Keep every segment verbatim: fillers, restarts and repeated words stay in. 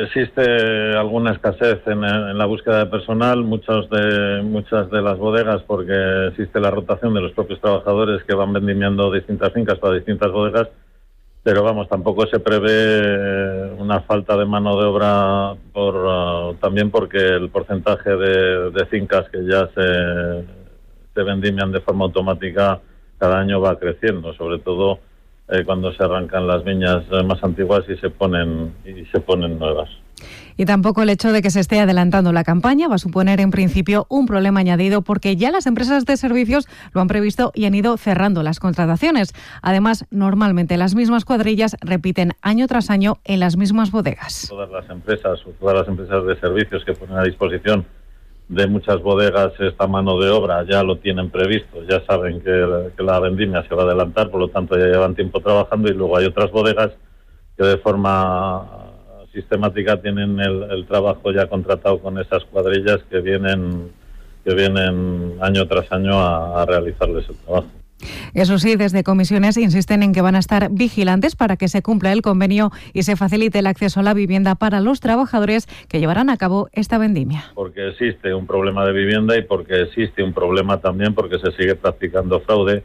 existe alguna escasez en, en la búsqueda de personal, muchos de, muchas de las bodegas, porque existe la rotación de los propios trabajadores que van vendimiando distintas fincas para distintas bodegas, pero vamos, tampoco se prevé una falta de mano de obra, por uh, también porque el porcentaje de, de fincas que ya se, se vendimian de forma automática cada año va creciendo, sobre todo eh, cuando se arrancan las viñas más antiguas y se ponen y se ponen nuevas. Y tampoco el hecho de que se esté adelantando la campaña va a suponer en principio un problema añadido, porque ya las empresas de servicios lo han previsto y han ido cerrando las contrataciones. Además, normalmente las mismas cuadrillas repiten año tras año en las mismas bodegas. Todas las empresas, todas las empresas de servicios que ponen a disposición de muchas bodegas esta mano de obra ya lo tienen previsto, ya saben que, que la vendimia se va a adelantar, por lo tanto ya llevan tiempo trabajando, y luego hay otras bodegas que de forma sistemática tienen el, el trabajo ya contratado con esas cuadrillas que vienen que vienen año tras año a, a realizarles el trabajo. Eso sí, desde comisiones insisten en que van a estar vigilantes para que se cumpla el convenio y se facilite el acceso a la vivienda para los trabajadores que llevarán a cabo esta vendimia. Porque existe un problema de vivienda y porque existe un problema también porque se sigue practicando fraude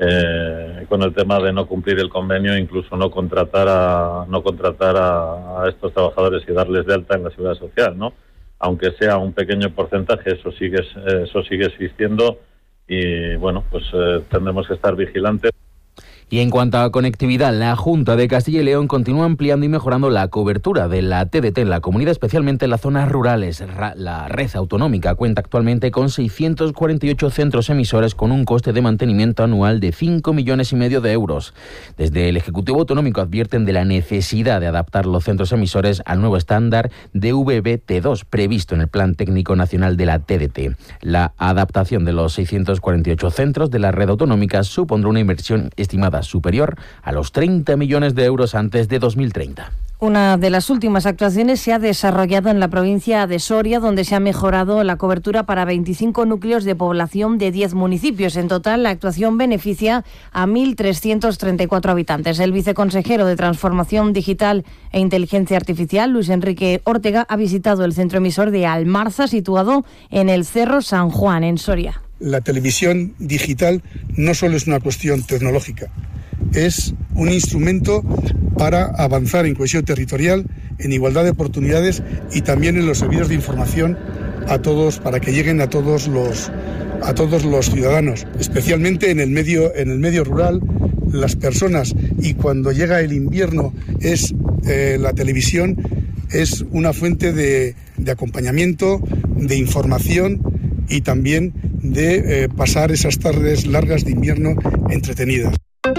eh, con el tema de no cumplir el convenio, incluso no contratar a no contratar a, a estos trabajadores y darles de alta en la Seguridad Social, ¿no? Aunque sea un pequeño porcentaje, eso sigue eso sigue existiendo. Y bueno, pues eh, tendremos que estar vigilantes. Y en cuanto a conectividad, la Junta de Castilla y León continúa ampliando y mejorando la cobertura de la T D T en la comunidad, especialmente en las zonas rurales. La red autonómica cuenta actualmente con seiscientos cuarenta y ocho centros emisores con un coste de mantenimiento anual de cinco millones y medio de euros. Desde el Ejecutivo Autonómico advierten de la necesidad de adaptar los centros emisores al nuevo estándar de V B T dos previsto en el Plan Técnico Nacional de la T D T. La adaptación de los seiscientos cuarenta y ocho centros de la red autonómica supondrá una inversión estimada superior a los treinta millones de euros antes de dos mil treinta. Una de las últimas actuaciones se ha desarrollado en la provincia de Soria, donde se ha mejorado la cobertura para veinticinco núcleos de población de diez municipios. En total, la actuación beneficia a mil trescientos treinta y cuatro habitantes. El viceconsejero de Transformación Digital e Inteligencia Artificial, Luis Enrique Ortega, ha visitado el centro emisor de Almarza, situado en el Cerro San Juan, en Soria. La televisión digital no solo es una cuestión tecnológica, es un instrumento para avanzar en cohesión territorial, en igualdad de oportunidades y también en los servicios de información a todos, para que lleguen a todos los a todos los ciudadanos, especialmente en el medio en el medio rural, las personas, y cuando llega el invierno es eh, la televisión es una fuente de, de acompañamiento, de información y también de eh, pasar esas tardes largas de invierno entretenidas.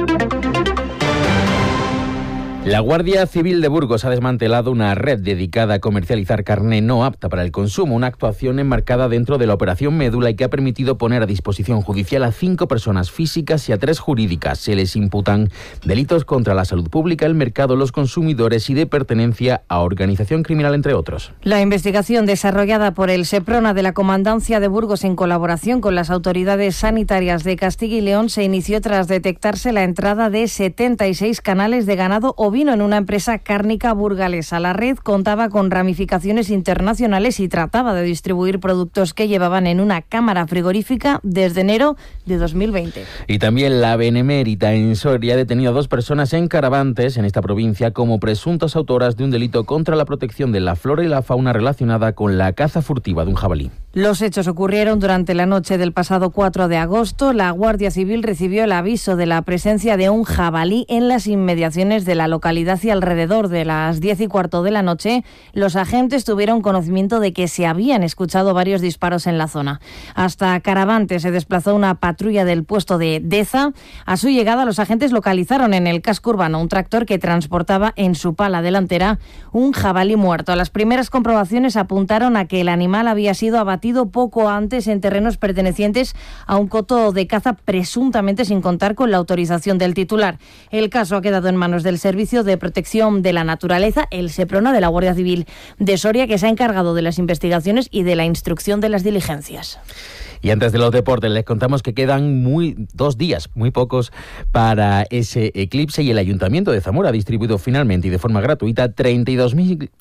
La Guardia Civil de Burgos ha desmantelado una red dedicada a comercializar carne no apta para el consumo, una actuación enmarcada dentro de la Operación Médula y que ha permitido poner a disposición judicial a cinco personas físicas y a tres jurídicas. Se les imputan delitos contra la salud pública, el mercado, los consumidores y de pertenencia a organización criminal, entre otros. La investigación desarrollada por el SEPRONA de la Comandancia de Burgos en colaboración con las autoridades sanitarias de Castilla y León se inició tras detectarse la entrada de setenta y seis canales de ganado ovino en una empresa cárnica burgalesa. La red contaba con ramificaciones internacionales y trataba de distribuir productos que llevaban en una cámara frigorífica desde enero de dos mil veinte. Y también la Benemérita en Soria ha detenido a dos personas en Carabantes, en esta provincia, como presuntas autoras de un delito contra la protección de la flora y la fauna relacionada con la caza furtiva de un jabalí. Los hechos ocurrieron durante la noche del pasado cuatro de agosto. La Guardia Civil recibió el aviso de la presencia de un jabalí en las inmediaciones de la localidad y alrededor de las diez y cuarto de la noche. Los agentes tuvieron conocimiento de que se habían escuchado varios disparos en la zona. Hasta Carabantes se desplazó una patrulla del puesto de Deza. A su llegada, los agentes localizaron en el casco urbano un tractor que transportaba en su pala delantera un jabalí muerto. Las primeras comprobaciones apuntaron a que el animal había sido abatido poco antes en terrenos pertenecientes a un coto de caza, presuntamente sin contar con la autorización del titular. El caso ha quedado en manos del Servicio de Protección de la Naturaleza, el SEPRONA de la Guardia Civil de Soria, que se ha encargado de las investigaciones y de la instrucción de las diligencias. Y antes de los deportes, les contamos que quedan muy dos días, muy pocos, para ese eclipse, y el Ayuntamiento de Zamora ha distribuido finalmente y de forma gratuita treinta y dos mil